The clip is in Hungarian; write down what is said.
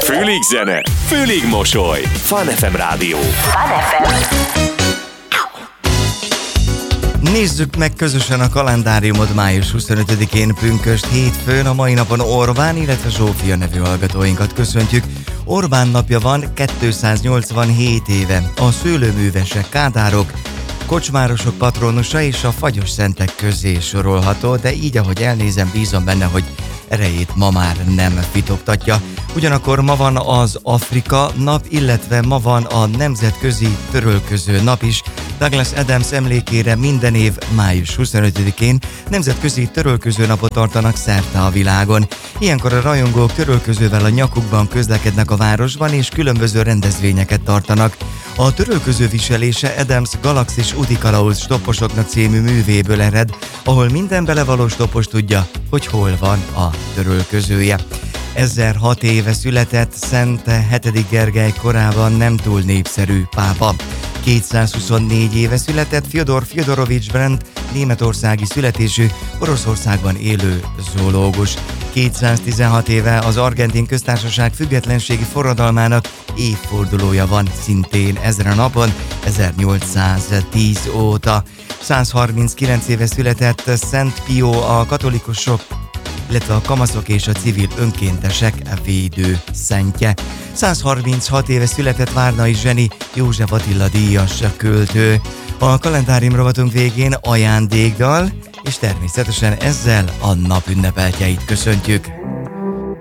Fülig zene, fülig mosoly. Fun FM Rádió. Fun FM. Nézzük meg közösen a kalendáriumot május 25-én pünkösd hétfőn. A mai napon Orbán, illetve Zsófia nevű hallgatóinkat köszöntjük. Orbán napja van 287 éve. A szőlőművesek, kádárok, kocsmárosok patronusa és a fagyos szentek közé sorolható, de így, ahogy elnézem, bízom benne, hogy erejét ma már nem fitoktatja. Ugyanakkor ma van az Afrika nap, illetve ma van a Nemzetközi Törölköző nap is. Douglas Adams emlékére minden év május 25-én Nemzetközi Törölköző napot tartanak szerte a világon. Ilyenkor a rajongók törölközővel a nyakukban közlekednek a városban és különböző rendezvényeket tartanak. A törölköző viselése Adams Galaxis úti kalauz stopposoknak című művéből ered, ahol minden belevaló stoppos tudja, hogy hol van a törölközője. 1006 éve született Szent 7. Gergely, korában nem túl népszerű pápa. 224 éve született Fjodor Fjodorovics Brandt, németországi születésű, Oroszországban élő zoológus. 216 éve az Argentin Köztársaság függetlenségi forradalmának évfordulója van szintén ezen a napon, 1810 óta. 139 éve született Szent Pio, a katolikusok, illetve a kamaszok és a civil önkéntesek védő szentje. 136 éve született Várnai Zseni, József Attila díjas költő. A kalendárium rovatunk végén ajándékdal, és természetesen ezzel a nap ünnepeltjeit köszöntjük.